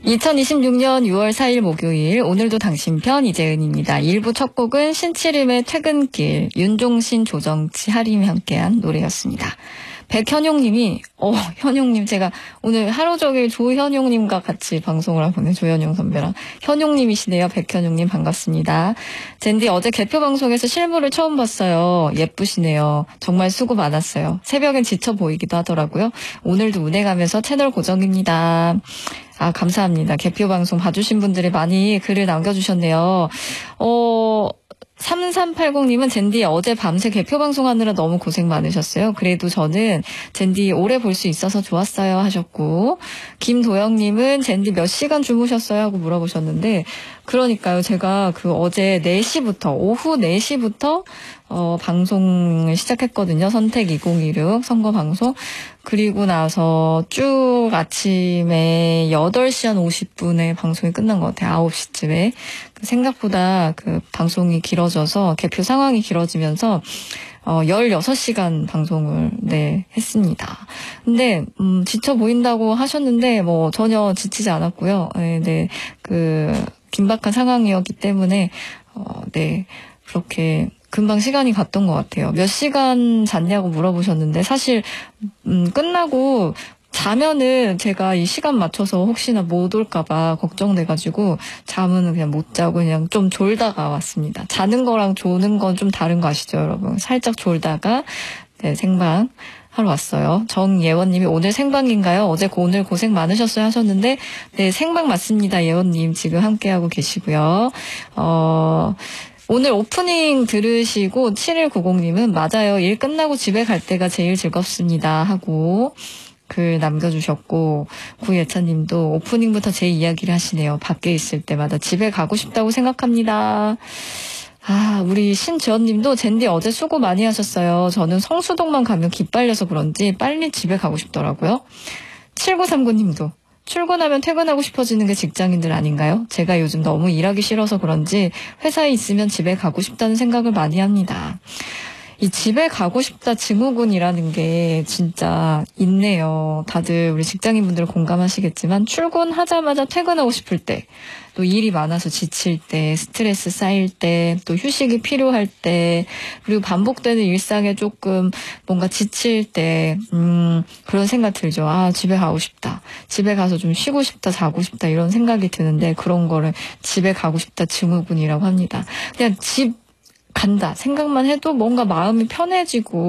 2026년 6월 4일 목요일, 오늘도 당신편 이재은입니다. 1부 첫 곡은 신치림의 퇴근길, 윤종신, 조정치, 하림이 함께한 노래였습니다. 백현용님이, 현용님, 제가 오늘 하루 종일 조현용님과 같이 방송을 하거든요. 조현용 선배랑. 현용님이시네요. 백현용님 반갑습니다. 젠디 어제 개표 방송에서 실물을 처음 봤어요. 예쁘시네요. 정말 수고 많았어요. 새벽엔 지쳐 보이기도 하더라고요. 오늘도 운행하면서 채널 고정입니다. 아, 감사합니다. 개표 방송 봐주신 분들이 많이 글을 남겨주셨네요. 3380님은 젠디 어제 밤새 개표 방송하느라 너무 고생 많으셨어요. 그래도 저는 젠디 오래 볼 수 있어서 좋았어요 하셨고, 김도영님은 젠디 몇 시간 주무셨어요 하고 물어보셨는데, 그러니까요. 제가 어제 4시부터, 오후 4시부터 방송을 시작했거든요. 선택 2016 선거 방송. 그리고 나서 쭉 아침에 8시 한 50분에 방송이 끝난 것 같아요. 9시쯤에. 생각보다 방송이 길어져서 개표 상황이 길어지면서 16시간 방송을 했습니다. 근데 지쳐 보인다고 하셨는데 전혀 지치지 않았고요. 긴박한 상황이었기 때문에 그렇게 금방 시간이 갔던 것 같아요. 몇 시간 잤냐고 물어보셨는데, 사실 끝나고 자면은 제가 이 시간 맞춰서 혹시나 못 올까봐 걱정돼가지고 잠은 그냥 못 자고 그냥 좀 졸다가 왔습니다. 자는 거랑 조는 건 좀 다른 거 아시죠, 여러분? 살짝 졸다가 생방 하러 왔어요. 정예원님이 오늘 생방인가요? 오늘 고생 많으셨어요 하셨는데, 네, 생방 맞습니다. 예원님 지금 함께하고 계시고요. 오늘 오프닝 들으시고 7190님은 맞아요. 일 끝나고 집에 갈 때가 제일 즐겁습니다 하고 글 남겨주셨고, 구예찬님도 오프닝부터 제 이야기를 하시네요. 밖에 있을 때마다 집에 가고 싶다고 생각합니다. 아, 우리 신지연님도 젠디 어제 수고 많이 하셨어요. 저는 성수동만 가면 기빨려서 그런지 빨리 집에 가고 싶더라고요. 7939님도 출근하면 퇴근하고 싶어지는 게 직장인들 아닌가요? 제가 요즘 너무 일하기 싫어서 그런지 회사에 있으면 집에 가고 싶다는 생각을 많이 합니다. 이 집에 가고 싶다 증후군이라는 게 진짜 있네요. 다들 우리 직장인분들 공감하시겠지만 출근하자마자 퇴근하고 싶을 때, 또 일이 많아서 지칠 때, 스트레스 쌓일 때, 또 휴식이 필요할 때, 그리고 반복되는 일상에 조금 뭔가 지칠 때 그런 생각 들죠. 아, 집에 가고 싶다. 집에 가서 좀 쉬고 싶다, 자고 싶다 이런 생각이 드는데, 그런 거를 집에 가고 싶다 증후군이라고 합니다. 그냥 집 간다 생각만 해도 뭔가 마음이 편해지고